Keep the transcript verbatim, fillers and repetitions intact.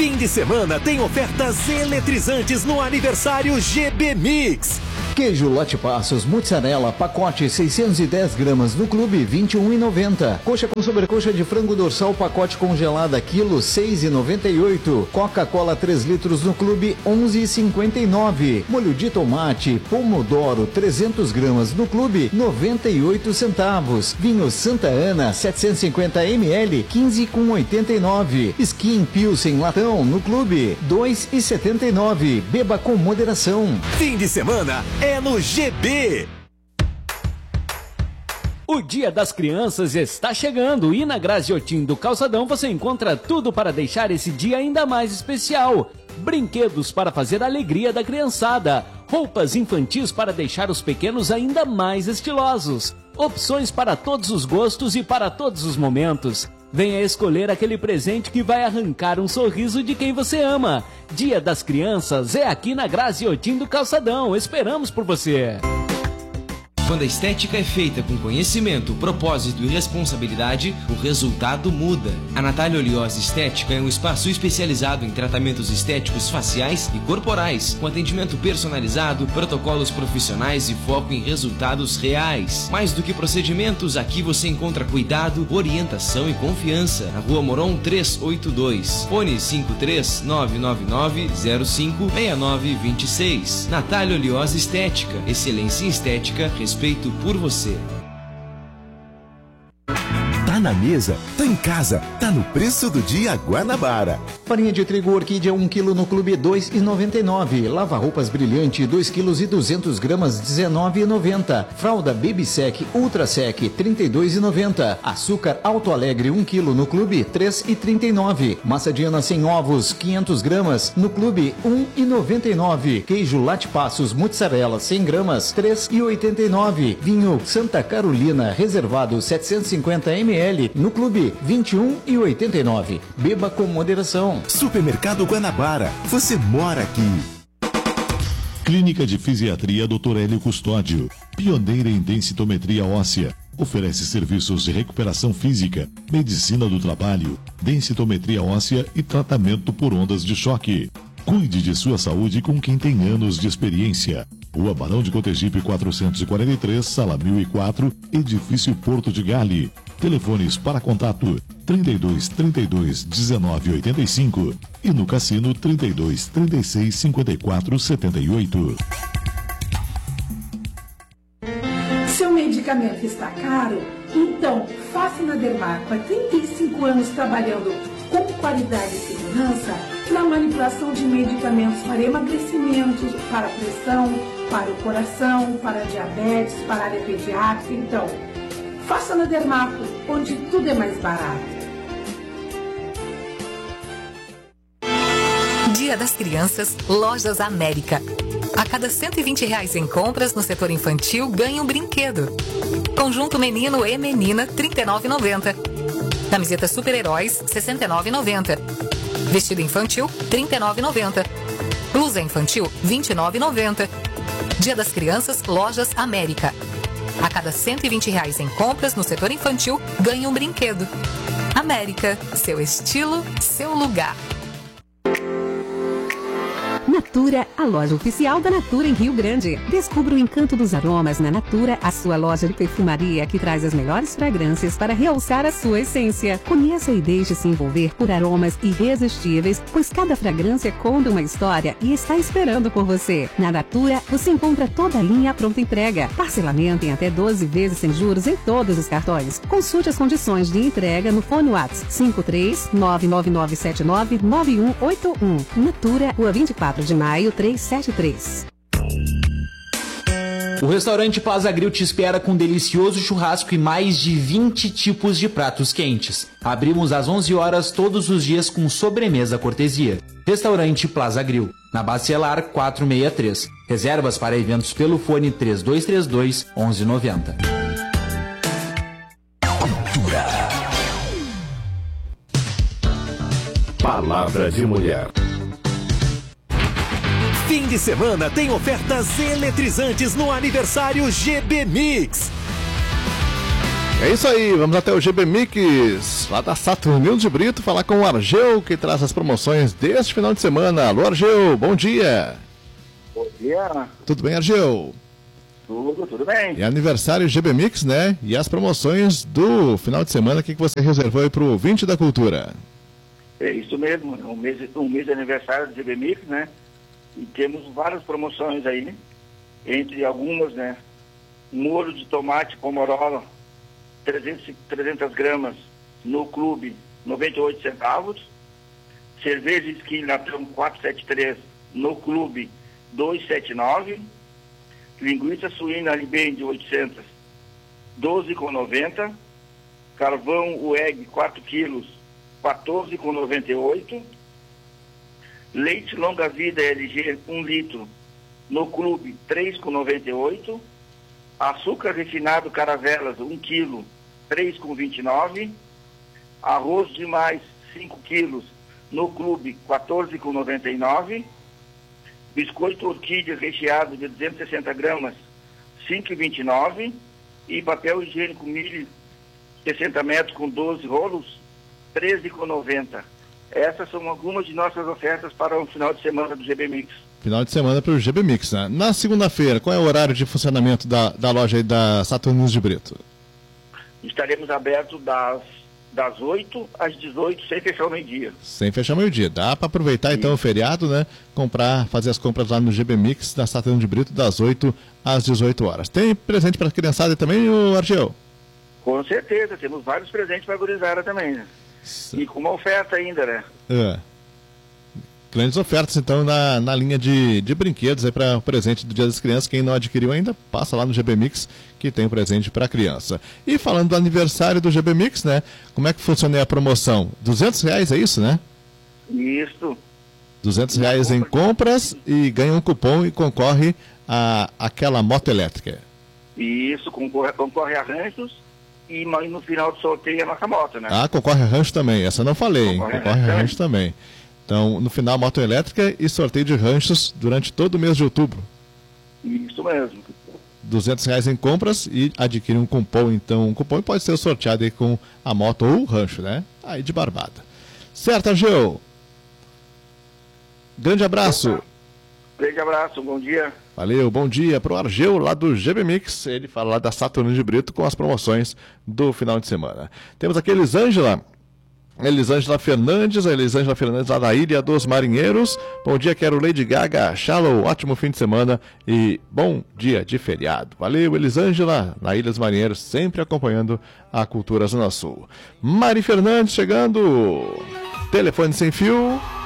Fim de semana tem ofertas eletrizantes no aniversário G B Mix. Queijo Lote Passos, mussarela, pacote seiscentos e dez gramas no clube, vinte e um reais e noventa centavos. Coxa com sobrecoxa de frango dorsal, pacote congelada, quilo, seis reais e noventa e oito centavos. Coca-Cola três litros no clube, onze reais e cinquenta e nove centavos. Molho de tomate, pomodoro, trezentos gramas no clube, noventa e oito centavos. Vinho Santa Ana, setecentos e cinquenta mililitros, quinze reais e oitenta e nove centavos. Skin Pilsen latão no clube, dois reais e setenta e nove centavos. Beba com moderação. Fim de semana é no G B. O Dia das Crianças está chegando e na Graziotin do Calçadão você encontra tudo para deixar esse dia ainda mais especial. Brinquedos para fazer a alegria da criançada, roupas infantis para deixar os pequenos ainda mais estilosos, opções para todos os gostos e para todos os momentos. Venha escolher aquele presente que vai arrancar um sorriso de quem você ama. Dia das Crianças é aqui na Graziotin do Calçadão. Esperamos por você. Quando a estética é feita com conhecimento, propósito e responsabilidade, o resultado muda. A Natália Oliose Estética é um espaço especializado em tratamentos estéticos faciais e corporais, com atendimento personalizado, protocolos profissionais e foco em resultados reais. Mais do que procedimentos, aqui você encontra cuidado, orientação e confiança. Na Rua Moron trezentos e oitenta e dois, fone cinco três nove nove nove zero cinco seis nove dois seis. Natália Oliose Estética, excelência em estética, respeito por você. Tá na mesa, tá em casa, tá no preço do dia Guanabara. Farinha de trigo Orquídea um quilo no clube, dois reais e noventa e nove centavos. Lava roupas brilhante, dois quilos e duzentas gramas, dezenove reais e noventa centavos. Fralda Baby Sec Ultra Sec, trinta e dois reais e noventa centavos. Açúcar Alto Alegre um quilo no clube, três reais e trinta e nove centavos. Massa Diana sem ovos, quinhentas gramas no clube, um real e noventa e nove centavos. Queijo Late Passos Mussarela cem gramas, três reais e oitenta e nove centavos. Vinho Santa Carolina reservado setecentos e cinquenta mililitros no clube, vinte e um reais e oitenta e nove centavos. Beba com moderação. Supermercado Guanabara, você mora aqui. Clínica de Fisiatria doutor Hélio Custódio, pioneira em densitometria óssea. Oferece serviços de recuperação física, medicina do trabalho, densitometria óssea e tratamento por ondas de choque. Cuide de sua saúde com quem tem anos de experiência. Rua Barão de Cotegipe quatrocentos e quarenta e três, sala mil e quatro, edifício Porto de Gale. Telefones para contato trinta e dois, trinta e dois, dezenove, oitenta e cinco e no cassino trinta e dois, trinta e seis, cinquenta e quatro, setenta e oito. Seu medicamento está caro? Então, faça na Dermarco. Há trinta e cinco anos trabalhando com qualidade e segurança na manipulação de medicamentos para emagrecimento, para pressão, para o coração, para diabetes, para a área pediátrica. Então, faça na Dermarco, onde tudo é mais barato. Dia das Crianças, Lojas América. A cada cento e vinte reais em compras no setor infantil, ganha um brinquedo. Conjunto menino e menina, trinta e nove reais e noventa centavos. Camiseta Super-Heróis, sessenta e nove reais e noventa centavos. Vestido infantil, trinta e nove reais e noventa centavos. Blusa infantil, vinte e nove reais e noventa centavos. Dia das Crianças, Lojas América. A cada cento e vinte reais em compras no setor infantil, ganha um brinquedo. América, seu estilo, seu lugar. Natura, a loja oficial da Natura em Rio Grande. Descubra o encanto dos aromas na Natura, a sua loja de perfumaria que traz as melhores fragrâncias para realçar a sua essência. Conheça e deixe-se envolver por aromas irresistíveis, pois cada fragrância conta uma história e está esperando por você. Na Natura, você encontra toda a linha à pronta entrega. Parcelamento em até doze vezes sem juros em todos os cartões. Consulte as condições de entrega no fone WhatsApp cinco três nove nove nove sete nove nove um oito um. Natura, Rua vinte e quatro de maio, trezentos e setenta e três. O restaurante Plaza Grill te espera com um delicioso churrasco e mais de vinte tipos de pratos quentes. Abrimos às onze horas todos os dias com sobremesa cortesia. Restaurante Plaza Grill, na Bacelar quatrocentos e sessenta e três. Reservas para eventos pelo fone três dois três dois, onze noventa. Cultura. Palavra de Mulher. Fim de semana tem ofertas eletrizantes no aniversário G B Mix. É isso aí, vamos até o G B Mix, lá da Saturnino de Brito, falar com o Argeu, que traz as promoções deste final de semana. Alô, Argeu, bom dia. Bom dia. Tudo bem, Argeu? Tudo, tudo bem. É aniversário G B Mix, né? E as promoções do final de semana, o que que você reservou aí pro ouvinte da cultura? É isso mesmo, um mês, um mês de aniversário do G B Mix, né? E temos várias promoções aí, né? Entre algumas, né? Molho de tomate pomorola, trezentas gramas no clube, noventa e oito centavos. Cerveja skin latão quatrocentos e setenta e três no clube, duzentos e setenta e nove. Linguiça suína Alibem de oitocentos, doze reais e noventa centavos. Carvão U E G quatro quilos, quatorze reais e noventa e oito centavos. Leite longa vida L G um litro no clube, três reais e noventa e oito centavos. Açúcar refinado Caravelas um quilo, três reais e vinte e nove centavos. Arroz demais cinco quilos no clube, quatorze reais e noventa e nove centavos. Biscoito orquídea recheado de duzentas e sessenta gramas, cinco reais e vinte e nove centavos. E papel higiênico milho, sessenta metros com doze rolos, treze reais e noventa centavos. Essas são algumas de nossas ofertas para o final de semana do G B Mix. Final de semana para o G B Mix, né? Na segunda-feira, qual é o horário de funcionamento da, da loja aí da Saturnino de Brito? Estaremos abertos das, das oito às dezoito, sem fechar o meio-dia. Sem fechar o meio-dia. Dá para aproveitar Sim. então o feriado, né? Comprar, fazer as compras lá no G B Mix da Saturnino de Brito das oito às dezoito horas. Tem presente para a criançada também, o Argeu? Com certeza, temos vários presentes para a gurizada também, né? Sim. E com uma oferta ainda, né? É. Grandes ofertas, então, na, na linha de, de brinquedos aí para o presente do Dia das Crianças. Quem não adquiriu ainda, passa lá no G B Mix, que tem um presente para a criança. E falando do aniversário do G B Mix, né? Como é que funciona a promoção? duzentos reais, é isso, né? Isso. duzentos reais em compras e ganha um cupom e concorre a aquela moto elétrica. Isso, concorre, concorre a ranchos e no final do sorteio a nossa moto, né? Ah, concorre a rancho também. Essa eu não falei, hein? Concorre, concorre a rancho também. Então, no final, moto elétrica e sorteio de ranchos durante todo o mês de outubro. Isso mesmo. duzentos reais em compras e adquire um cupom. Então, um cupom pode ser sorteado aí com a moto ou o rancho, né? Aí de Barbada. Certo, Argeu? Grande abraço. Grande abraço, bom dia. Valeu, bom dia para o Argeu lá do G B Mix. Ele fala lá da Saturnino de Brito com as promoções do final de semana. Temos aqui a Elisângela. Elisângela Fernandes, a Elisângela Fernandes lá da Ilha dos Marinheiros. Bom dia, quero Lady Gaga, Shallow, ótimo fim de semana e bom dia de feriado. Valeu, Elisângela, na Ilha dos Marinheiros, sempre acompanhando a Cultura Zona Sul. Mari Fernandes chegando, telefone sem fio.